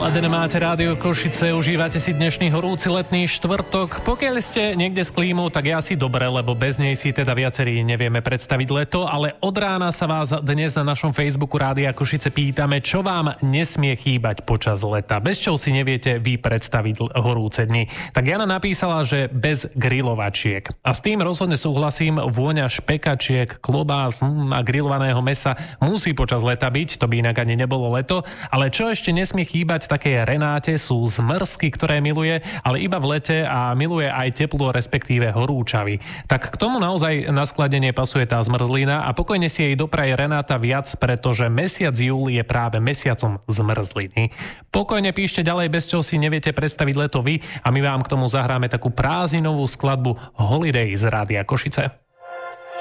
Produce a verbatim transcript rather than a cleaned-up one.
Naladené máte Rádio Košice, užívate si dnešný horúci letný štvrtok. Pokiaľ ste niekde s klímou, tak je asi dobre, lebo bez nej si teda viacerí nevieme predstaviť leto, ale od rána sa vás dnes na našom Facebooku Rádia Košice pýtame, čo vám nesmie chýbať počas leta, bez čoho si neviete vy predstaviť horúce dni. Tak Jana napísala, že bez grilovačiek. A s tým rozhodne súhlasím, vôňa špekačiek, klobás a grillovaného mesa musí počas leta byť, to by inak ani nebolo leto, ale čo ešte nesmie chýbať takej Renáte sú zmrzky, ktoré miluje, ale iba v lete a miluje aj teplo, respektíve horúčavy. Tak k tomu naozaj na skladenie pasuje tá zmrzlina a pokojne si jej dopraje Renáta viac, pretože mesiac júl je práve mesiacom zmrzliny. Pokojne píšte ďalej, bez čoho si neviete predstaviť leto vy a my vám k tomu zahráme takú prázdninovú skladbu Holiday z Rádia Košice.